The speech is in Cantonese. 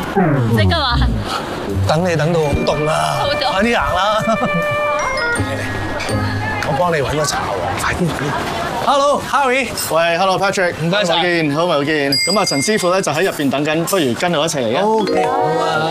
你幹嘛？ 等你等到好凍啦， 好凍快啲行啦！我幫你揾個茶喎，快啲快啲。Hello Harry， 喂，Hello Patrick， 唔該晒好耐冇見，好耐冇見。咁啊，陳師傅咧就喺入邊等緊，不如跟我一齊嚟啊！ OK，好啊。